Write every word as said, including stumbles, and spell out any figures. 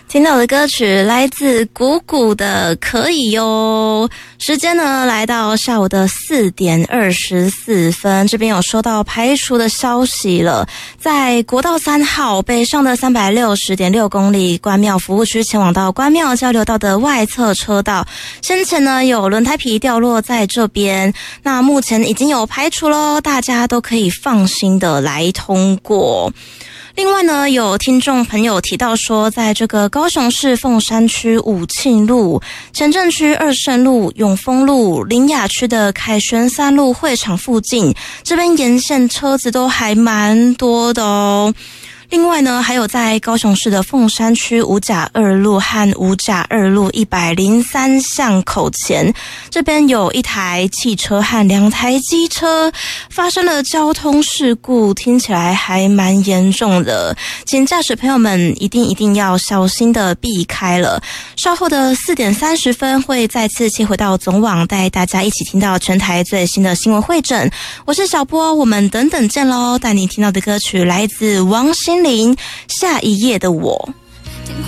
听到的歌曲来自鼓鼓的可以哟。时间呢来到下午的四点二十四分，这边有收到排除的消息了。在国道三号北上的 三百六十点六公里关庙服务区前往到关庙交流道的外侧车道，先前呢有轮胎皮掉落在这边，那目前已经有排除咯，大家都可以放心的来通过。另外呢，有听众朋友提到说，在这个高雄市凤山区武庆路、前镇区二圣路、永丰路、苓雅区的凯旋三路会场附近，这边沿线车子都还蛮多的哦。另外呢，还有在高雄市的凤山区五甲二路和五甲二路一百零三巷口前，这边有一台汽车和两台机车发生了交通事故，听起来还蛮严重的，请驾驶朋友们一定一定要小心的避开了。稍后的四点三十分会再次切回到总网，带大家一起听到全台最新的新闻汇整。我是小波，我们等等见咯。带你听到的歌曲来自王心凌，下一页的我。